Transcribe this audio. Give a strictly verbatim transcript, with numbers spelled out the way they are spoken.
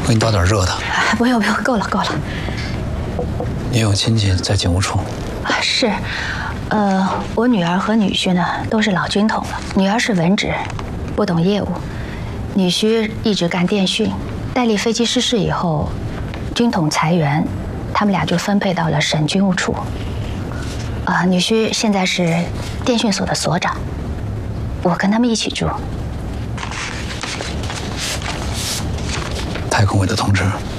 我给你倒点热的。 不用不用，够了够了。 你有亲戚在警务处？ 啊，是，呃，我女儿和女婿呢都是老军统了。女儿是文职，不懂业务；女婿一直干电讯。戴笠飞机失事以后，军统裁员，他们俩就分配到了省军务处。啊、呃，女婿现在是电讯所的所长，我跟他们一起住。 太空委的通知。